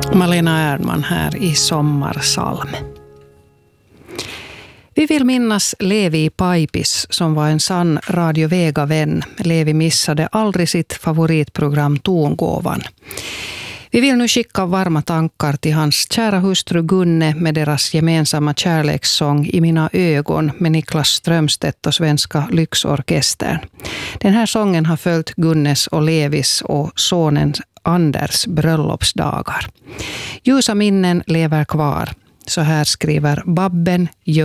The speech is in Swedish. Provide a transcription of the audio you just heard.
Malena Erdman här i Sommarsalm. Vi vill minnas Levi Paipis som var en sann Radio Vega-vän. Levi missade aldrig sitt favoritprogram Tongåvan. Vi vill nu skicka varma tankar till hans kära hustru Gunne med deras gemensamma kärlekssång I mina ögon med Niklas Strömstedt och Svenska Lyxorkestern. Den här sången har följt Gunnes och Levis och sonen Anders bröllopsdagar. Ljusa minnen lever kvar. Så här skriver Babben